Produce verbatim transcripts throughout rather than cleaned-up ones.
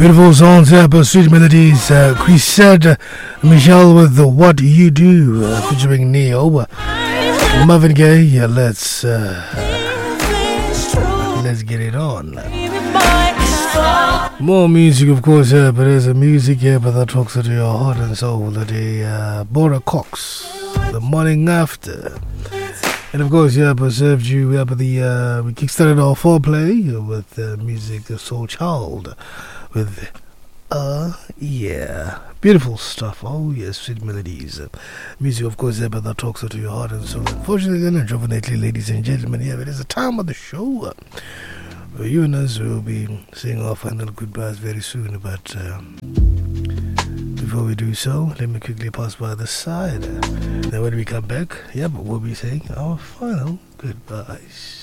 Beautiful songs here, but sweet melodies. Uh, Chris said, uh, Michelle with the What You Do, uh, featuring Neo. Uh, Marvin Gaye, yeah, let's, uh, let's get it on. More music, of course, here, but there's a music here, but that talks to your heart and soul. The uh, Bora Cox, The Morning After. And of course, yeah, but served you up the, uh, we kickstarted our foreplay with uh, music, The Soul Child. With, uh, yeah, beautiful stuff. Oh, yes, sweet melodies. Uh, music, of course, yeah, but that talks to your heart and soul. Unfortunately, and unfortunately, ladies and gentlemen, yeah, it is the time of the show. Uh, well, you and us will be saying our final goodbyes very soon, but um, before we do so, let me quickly pass by the side. Uh, then when we come back, yeah, but we'll be saying our final goodbyes.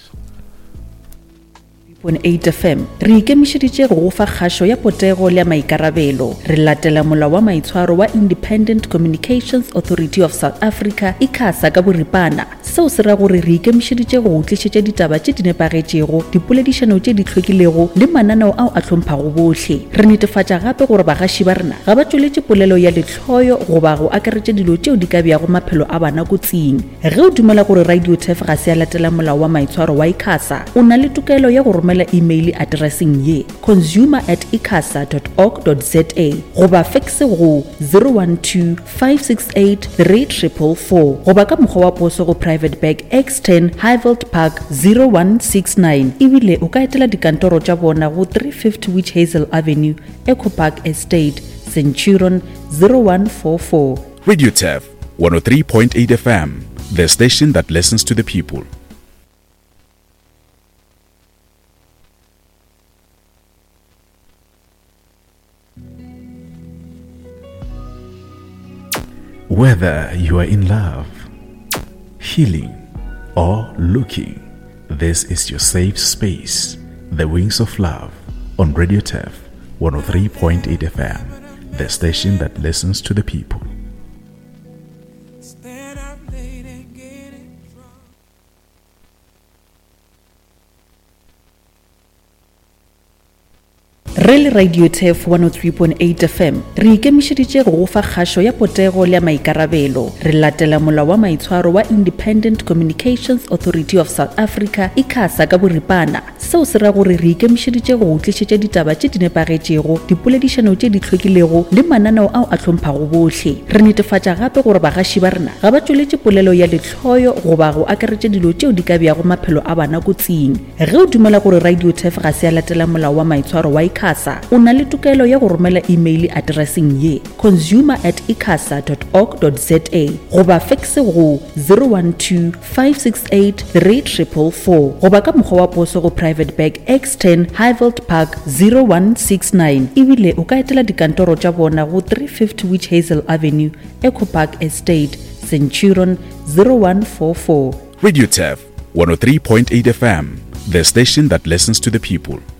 eight F M re ikemišeditše go fa kgašo ya potego le maikarabelo re latela molao wa maitshwaro wa Independent Communications Authority of South Africa ICASA ka boripana seo se ra gore re ikemišeditše go tlišetša ditaba tše di nepagetšego dipoledišano tše di hlwekilego le mananeo ao a hlomphang bohle re netefatša gape gore bagaši ba rena ga ba tšweletše polelo ya letlhoyo goba go akaretša dilo tšeo di ka beago maphelo a bana kotsing ge o dumela gore Radio Tef ga se ya latela molao wa maitshwaro wa ICASA o na le tokelo ya go romela email addressing ye consumer at icasa dot org dot za goba faxe go zero one two five six eight three four four four goba ka mokgwa wa poso go Private Bag X ten Highveld Park zero one six nine ebile o ka etela dikantoro tša bona go three fifty Witch Hazel Avenue Eco Park Estate Centurion zero one four four. Radio Tef one oh three point eight F M, the station that listens to the people. Whether you are in love, healing, or looking, this is your safe space. The Wings of Love on Radio Tef one oh three point eight F M, the station that listens to the people. Rele Radio Tef one oh three point eight F M re ikemišeditše go fa kgašo ya potego le maikarabelo re latela molao wa maitshwaro wa Independent Communications Authority of South Africa ICASA ka boripana seo se ra gore re ikemišeditše go tlišetša ditaba tše di nepagetšego dipoledišano tše di hlwekilego le mananeo ao a hlomphang bohle re netefatša gape gore bagaši ba rena ga ba tšweletše polelo ya letlhoyo goba go akaretša dilo tšeo di ka beago maphelo a bana kotsing ge o dumela gore Radio Tef ga se ya latela molao wa maitshwaro wa ICASA o na le tokelo ya go romela email addressing ye consumer at icasa dot org dot za goba faxe go zero one two five six eight three four four four goba ka mokgwa wa poso go Private Bag X ten Highveld Park zero one six nine ebile o ka etela dikantoro tša bona go three fifty Witch Hazel Avenue Eco Park Estate Centurion zero one four four. Radio Tef one oh three point eight F M, the station that listens to the people.